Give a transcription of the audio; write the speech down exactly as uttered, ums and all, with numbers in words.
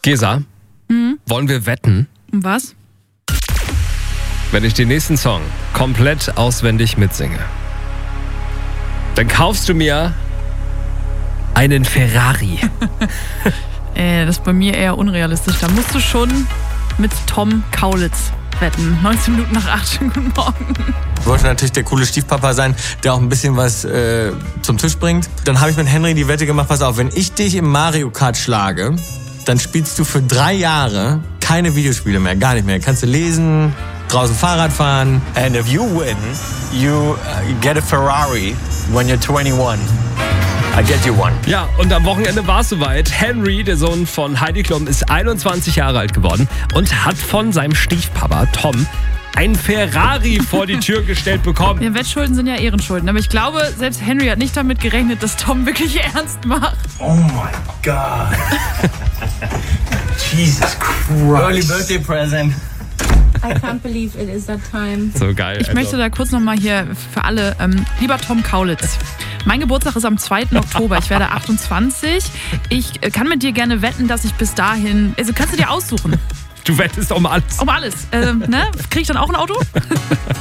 Gesa, Mhm. wollen wir wetten, Und was? wenn ich den nächsten Song komplett auswendig mitsinge? Dann kaufst du mir einen Ferrari. Äh, das ist bei mir eher unrealistisch. Da musst du schon mit Tom Kaulitz wetten. neunzehn Minuten nach acht. Guten Morgen. Ich wollte natürlich der coole Stiefpapa sein, der auch ein bisschen was äh, zum Tisch bringt. Dann habe ich mit Henry die Wette gemacht, pass auf, wenn ich dich im Mario Kart schlage, dann spielst du für drei Jahre keine Videospiele mehr, gar nicht mehr. Kannst du lesen, draußen Fahrrad fahren. And if you win, you uh, get a Ferrari when you're twenty-one. I get you one. Ja, und am Wochenende war es soweit. Henry, der Sohn von Heidi Klum, ist einundzwanzig Jahre alt geworden und hat von seinem Stiefpapa Tom ein Ferrari vor die Tür gestellt bekommen. Ja, Wettschulden sind ja Ehrenschulden. Aber ich glaube, selbst Henry hat nicht damit gerechnet, dass Tom wirklich ernst macht. Oh my God. Jesus Christ. Early birthday present. I can't believe it is that time. So geil. Ich möchte da kurz nochmal hier für alle, ähm, lieber Tom Kaulitz, mein Geburtstag ist am zweiten Oktober, ich werde achtundzwanzig. Ich äh, kann mit dir gerne wetten, dass ich bis dahin, also kannst du dir aussuchen, Du wettest um alles. um alles. Ähm, ne? Krieg ich dann auch ein Auto?